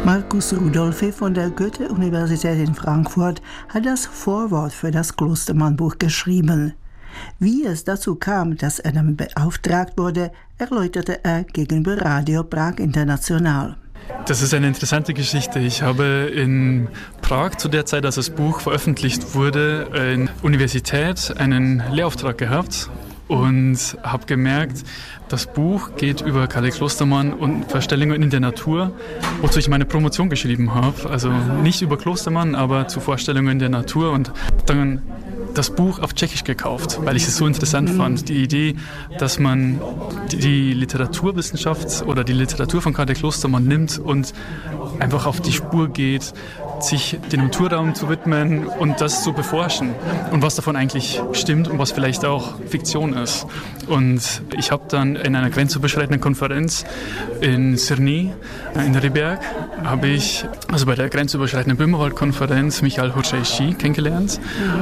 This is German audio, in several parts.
Markus Rudolphy von der Goethe-Universität in Frankfurt hat das Vorwort für das Klostermann-Buch geschrieben. Wie es dazu kam, dass er damit beauftragt wurde, erläuterte er gegenüber Radio Prag International. Das ist eine interessante Geschichte. Ich habe in Prag zu der Zeit, als das Buch veröffentlicht wurde, in der Universität einen Lehrauftrag gehabt und habe gemerkt, das Buch geht über Karl Klostermann und Verstellungen in der Natur, wozu ich meine Promotion geschrieben habe. Also nicht über Klostermann, aber zu Vorstellungen in der Natur, und dann das Buch auf Tschechisch gekauft, weil ich es so interessant fand. Die Idee, dass man die Literaturwissenschaft oder die Literatur von Karl Klostermann nimmt und einfach auf die Spur geht, sich dem Naturraum zu widmen und das zu beforschen und was davon eigentlich stimmt und was vielleicht auch Fiktion ist. Und ich habe dann in einer grenzüberschreitenden Konferenz in Cerny, in Rehberg, also bei der grenzüberschreitenden Böhmerwald-Konferenz, Michael Hurcaishi kennengelernt.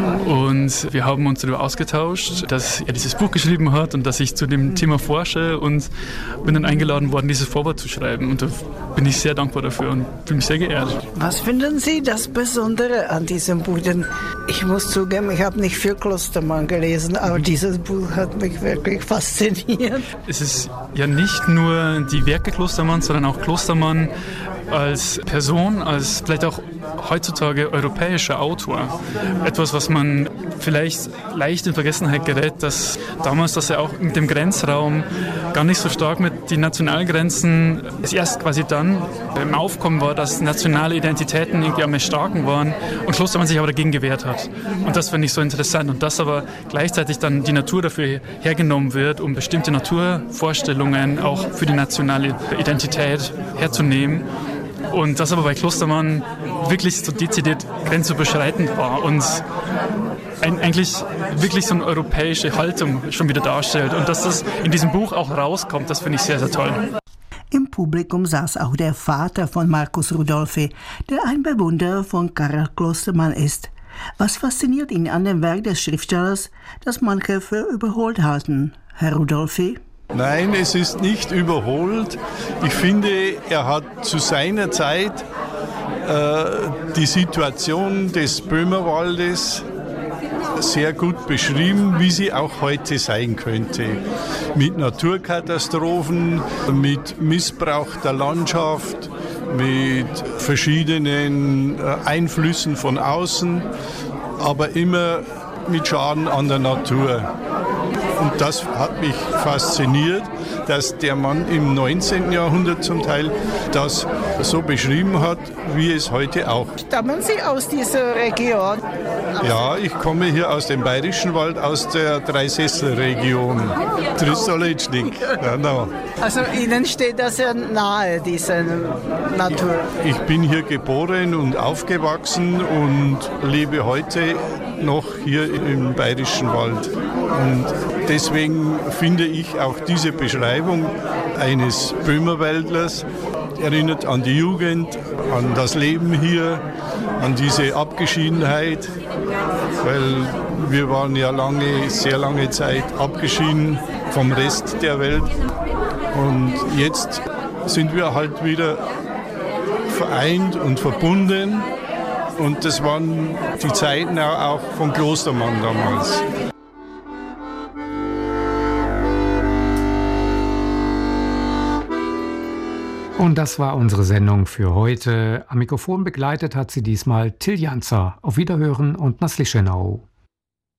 Und wir haben uns darüber ausgetauscht, dass er dieses Buch geschrieben hat und dass ich zu dem Thema forsche, und bin dann eingeladen worden, dieses Vorwort zu schreiben. Und da bin ich sehr dankbar dafür und fühle mich sehr geehrt. Was finden Sie das Besondere an diesem Buch? Denn ich muss zugeben, ich habe nicht viel Klostermann gelesen, aber dieses Buch hat mich wirklich fasziniert. Es ist ja nicht nur die Werke Klostermanns, sondern auch Klostermann als Person, als vielleicht auch heutzutage europäischer Autor. Etwas, was man vielleicht leicht in Vergessenheit gerät, dass damals, dass er auch mit dem Grenzraum gar nicht so stark mit den Nationalgrenzen, es erst quasi dann im Aufkommen war, dass nationale Identitäten irgendwie am starken waren und Klostermann sich aber dagegen gewehrt hat. Und das finde ich so interessant. Und dass aber gleichzeitig dann die Natur dafür hergenommen wird, um bestimmte Naturvorstellungen auch für die nationale Identität herzunehmen. Und das aber bei Klostermann wirklich so dezidiert grenzüberschreitend war und eigentlich wirklich so eine europäische Haltung schon wieder darstellt. Und dass das in diesem Buch auch rauskommt, das finde ich sehr, sehr toll. Im Publikum saß auch der Vater von Markus Rudolphy, der ein Bewunderer von Karl Klostermann ist. Was fasziniert ihn an dem Werk des Schriftstellers, das manche für überholt halten? Herr Rudolphy? Nein, es ist nicht überholt. Ich finde, er hat zu seiner Zeit die Situation des Böhmerwaldes sehr gut beschrieben, wie sie auch heute sein könnte. Mit Naturkatastrophen, mit Missbrauch der Landschaft, mit verschiedenen Einflüssen von außen, aber immer mit Schaden an der Natur. Und das hat mich fasziniert, dass der Mann im 19. Jahrhundert zum Teil das so beschrieben hat, wie es heute auch. Stammen Sie aus dieser Region? Ja, ich komme hier aus dem Bayerischen Wald, aus der Dreisesselregion. Tristolečnik. Genau. Also Ihnen steht das ja nahe, diese Natur. Ich bin hier geboren und aufgewachsen und lebe heute noch hier im Bayerischen Wald. Und deswegen finde ich auch diese Beschreibung eines Böhmerwäldlers erinnert an die Jugend, an das Leben hier, an diese Abgeschiedenheit, weil wir waren ja sehr lange Zeit abgeschieden vom Rest der Welt. Und jetzt sind wir halt wieder vereint und verbunden. Und das waren die Zeiten auch von Klostermann damals. Und das war unsere Sendung für heute. Am Mikrofon begleitet hat sie diesmal Till Janzer. Auf Wiederhören und na slyšenou.